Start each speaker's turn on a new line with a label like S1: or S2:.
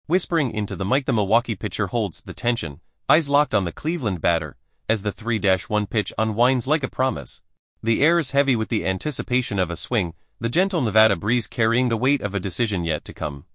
S1: Whispering into the mic, the Milwaukee pitcher holds the tension, eyes locked on the Cleveland batter, as the 3-1 pitch unwinds like a promise. The air is heavy with the anticipation of a swing, the gentle Nevada breeze carrying the weight of a decision yet to come.